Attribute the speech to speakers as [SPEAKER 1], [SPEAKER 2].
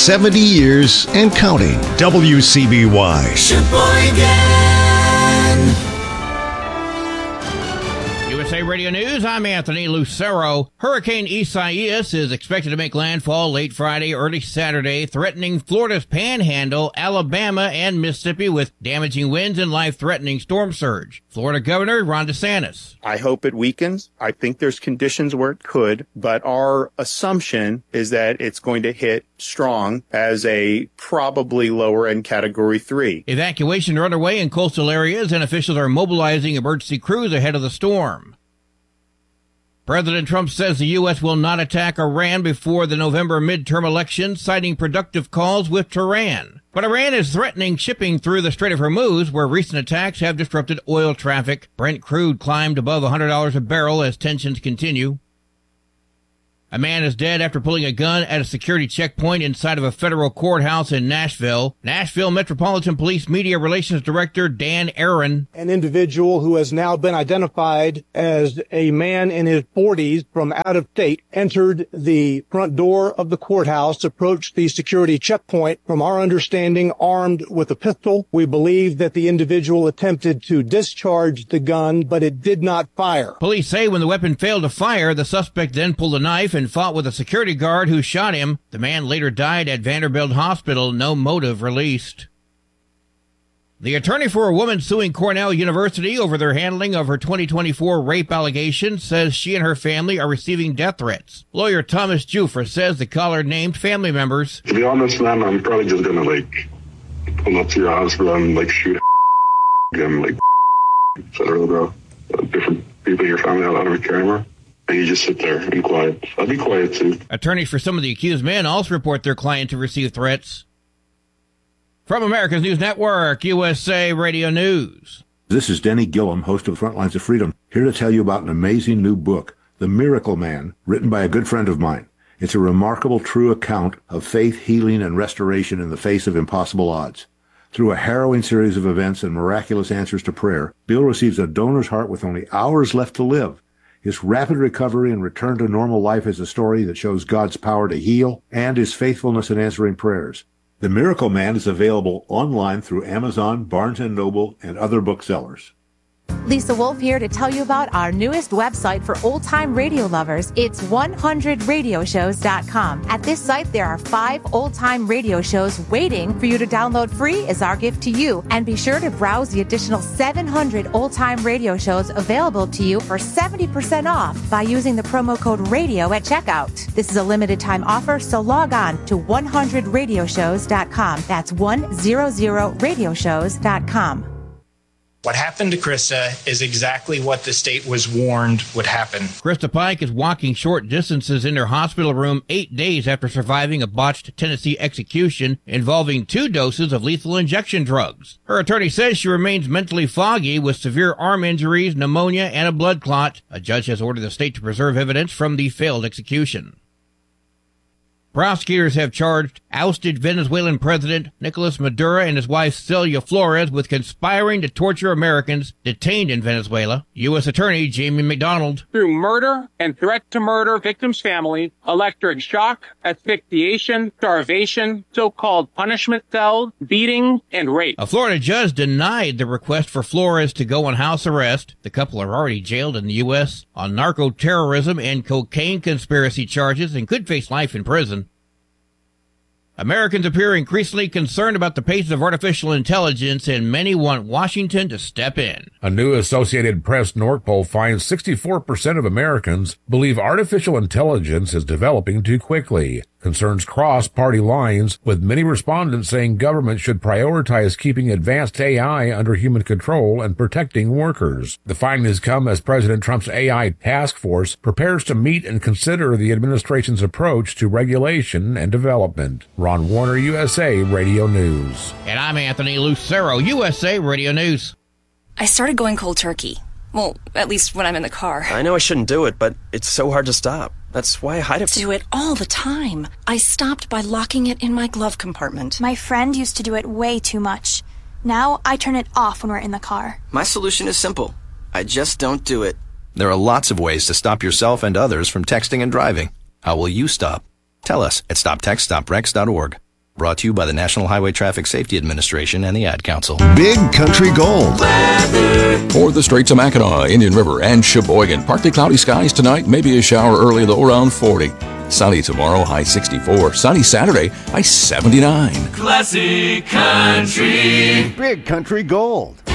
[SPEAKER 1] 70 years and counting. WCBY.
[SPEAKER 2] Sheboygan.
[SPEAKER 3] USA Radio News, I'm Anthony Lucero. Hurricane Isaias is expected to make landfall late Friday, early Saturday, threatening Florida's Panhandle, Alabama, and Mississippi with damaging winds and life-threatening storm surge. Florida Governor Ron DeSantis.
[SPEAKER 4] I hope it weakens. I think there's conditions where it could, but our assumption is that it's going to hit strong as a probably lower end Category 3.
[SPEAKER 3] Evacuations are underway in coastal areas, and officials are mobilizing emergency crews ahead of the storm. President Trump says the U.S. will not attack Iran before the November midterm election, citing productive calls with Tehran. But Iran is threatening shipping through the Strait of Hormuz, where recent attacks have disrupted oil traffic. Brent crude climbed above $100 a barrel as tensions continue. A man is dead after pulling a gun at a security checkpoint inside of a federal courthouse in Nashville. Nashville Metropolitan Police Media Relations Director Dan Aaron.
[SPEAKER 5] An individual who has now been identified as a man in his 40s from out of state entered the front door of the courthouse, approached the security checkpoint, from our understanding, armed with a pistol. We believe that the individual attempted to discharge the gun, but it did not fire.
[SPEAKER 3] Police say when the weapon failed to fire, the suspect then pulled a knife and fought with a security guard who shot him. The man later died at Vanderbilt Hospital, no motive released. The attorney for a woman suing Cornell University over their handling of her 2024 rape allegations says she and her family are receiving death threats. Lawyer Thomas Jufra says the caller named family members.
[SPEAKER 6] To be honest, man, I'm probably just gonna pull up to your house, bro, and shoot him, etc., bro. Different people in your family have a lot of camera. And you just sit there and quiet. I'll be quiet too.
[SPEAKER 3] Attorneys for some of the accused men also report their client to receive threats. From America's News Network, USA Radio News.
[SPEAKER 7] This is Denny Gillum, host of Frontlines of Freedom, here to tell you about an amazing new book, The Miracle Man, written by a good friend of mine. It's a remarkable, true account of faith, healing, and restoration in the face of impossible odds. Through a harrowing series of events and miraculous answers to prayer, Bill receives a donor's heart with only hours left to live. His rapid recovery and return to normal life is a story that shows God's power to heal and his faithfulness in answering prayers. The Miracle Man is available online through Amazon, Barnes & Noble, and other booksellers.
[SPEAKER 8] Lisa Wolf here to tell you about our newest website for old-time radio lovers. It's 100radioshows.com. At this site, there are 5 old-time radio shows waiting for you to download free as our gift to you. And be sure to browse the additional 700 old-time radio shows available to you for 70% off by using the promo code RADIO at checkout. This is a limited-time offer, so log on to 100radioshows.com. That's 100radioshows.com.
[SPEAKER 9] What happened to Krista is exactly what the state was warned would happen.
[SPEAKER 3] Krista Pike is walking short distances in her hospital room 8 days after surviving a botched Tennessee execution involving 2 doses of lethal injection drugs. Her attorney says she remains mentally foggy with severe arm injuries, pneumonia, and a blood clot. A judge has ordered the state to preserve evidence from the failed execution. Prosecutors have charged ousted Venezuelan President Nicolas Maduro and his wife Celia Flores with conspiring to torture Americans detained in Venezuela. U.S. Attorney Jamie McDonald.
[SPEAKER 10] Through murder and threat to murder victims' families, electric shock, asphyxiation, starvation, so-called punishment cells, beating, and rape.
[SPEAKER 3] A Florida judge denied the request for Flores to go on house arrest. The couple are already jailed in the U.S. on narco-terrorism and cocaine conspiracy charges and could face life in prison. Americans appear increasingly concerned about the pace of artificial intelligence, and many want Washington to step in.
[SPEAKER 11] A new Associated Press NORC poll finds 64% of Americans believe artificial intelligence is developing too quickly. Concerns cross party lines, with many respondents saying government should prioritize keeping advanced AI under human control and protecting workers. The findings come as President Trump's AI task force prepares to meet and consider the administration's approach to regulation and development. Ron Warner, USA Radio News.
[SPEAKER 3] And I'm Anthony Lucero, USA Radio News.
[SPEAKER 12] I started going cold turkey. Well, at least when I'm in the car.
[SPEAKER 13] I know I shouldn't do it, but it's so hard to stop. That's why I hide it.
[SPEAKER 12] Do it all the time. I stopped by locking it in my glove compartment.
[SPEAKER 14] My friend used to do it way too much. Now I turn it off when we're in the car.
[SPEAKER 13] My solution is simple. I just don't do it. There are lots of ways to stop yourself and others from texting and driving. How will you stop? Tell us at stoptextstoprex.org. Brought to you by the National Highway Traffic Safety Administration and the Ad Council.
[SPEAKER 1] Big Country Gold.
[SPEAKER 2] For the Straits of Mackinac, Indian River, and Sheboygan, partly cloudy skies tonight, maybe a shower early, low around 40. Sunny tomorrow, high 64. Sunny Saturday, high 79.
[SPEAKER 15] Classic Country.
[SPEAKER 1] Big Country Gold.